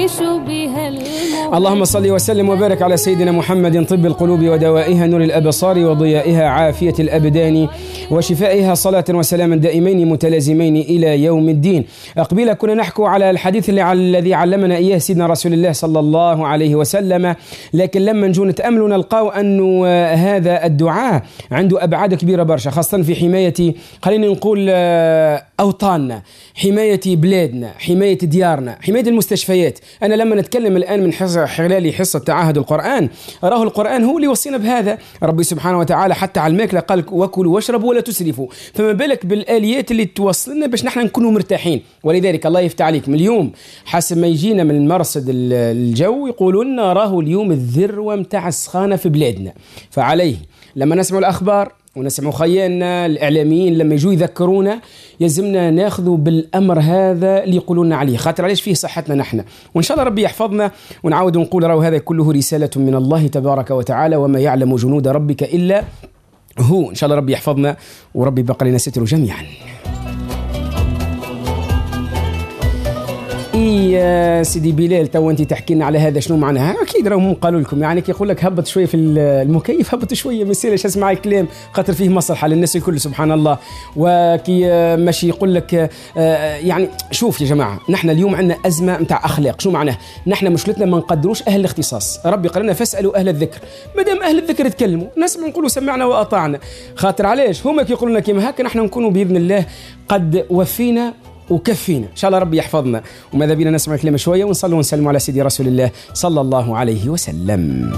اللهم صل وسلم وبارك على سيدنا محمد طب القلوب ودوائها نور الأبصار وضيائها عافية الأبدان وشفائها صلاة وسلاما دائمين متلازمين إلى يوم الدين. قبيل كنا نحكو على الحديث الذي علمنا إياه سيدنا رسول الله صلى الله عليه وسلم، لكن لما نجو نتأمل نلقاو أنه هذا الدعاء عنده أبعاد كبيرة برشا، خاصة في حماية خلينا نقول أوطاننا، حماية بلادنا، حماية ديارنا، حماية المستشفيات. أنا لما نتكلم الآن من خلال حصة تعاهد القرآن، راه القرآن هو اللي وصينا بهذا. ربي سبحانه وتعالى حتى على الماكلة قال وكلوا واشربوا ولا تسرفوا، فما بالك بالآليات اللي توصلنا باش نحن نكونوا مرتاحين. ولذلك الله يفتح عليك من اليوم حسب ما يجينا من المرصد الجو يقولوا لنا راه اليوم الذروة متاع السخانة في بلادنا، فعليه لما نسمع الأخبار ونسمع خيالنا الإعلاميين لما يجوا يذكرونا يلزمنا ناخذوا بالأمر هذا اللي يقولون عليه، خاطر علاش فيه صحتنا نحن. وإن شاء الله ربي يحفظنا. ونعود ونقول راهو هذا كله رسالة من الله تبارك وتعالى، وما يعلم جنود ربك إلا هو. إن شاء الله ربي يحفظنا وربي بقى لنا ستر جميعا. يا سيدي بلال تو انت تحكي لنا على هذا شنو معناها؟ اكيد راهم قالوا لكم، يعني كي يقول لك هبط شويه في المكيف هبط شويه، ما يصيرش اسمع الكلام خاطر فيه مصلحه للناس الكل سبحان الله. وكي ماشي يقول لك يعني شوف يا جماعه، نحن اليوم عندنا ازمه نتاع اخلاق. شنو معناه؟ نحن مشكلتنا ما نقدروش اهل الاختصاص. ربي قال لنا فاسالوا اهل الذكر، ما دام اهل الذكر يتكلموا نسمع نقولوا سمعنا واطعنا. خاطر علاش هما كي يقولوا لنا كيما هكا نحن نكونوا باذن الله قد وفينا وكفينا. إن شاء الله ربي يحفظنا. وماذا بينا نسمع الكلمة شوية ونصلي ونسلم على سيدي رسول الله صلى الله عليه وسلم.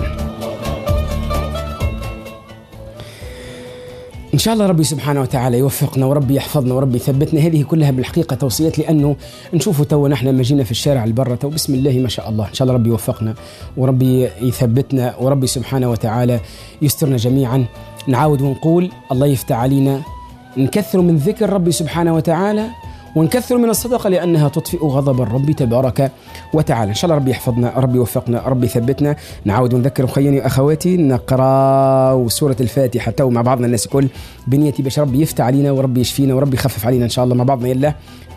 إن شاء الله ربي سبحانه وتعالى يوفقنا وربي يحفظنا وربي يثبتنا. هذه كلها بالحقيقة توصيات، لأنه نشوفوا تو نحن لما جينا في الشارع البرة تو بسم الله ما شاء الله. إن شاء الله ربي يوفقنا وربي يثبتنا وربي سبحانه وتعالى يسترنا جميعا. نعاود ونقول الله يفتح علينا، نكثر من ذكر ربي سبحانه وتعالى ونكثر من الصدقة لأنها تطفئ غضب الرب تبارك وتعالى. إن شاء الله ربي يحفظنا ربي يوفقنا ربي يثبتنا. نعاود ونذكر خياني وأخواتي نقرأ سورة الفاتحة تو مع بعضنا الناس الكل بنيتي باش ربي يفتح علينا وربي يشفينا وربي يخفف علينا إن شاء الله مع بعضنا. يلا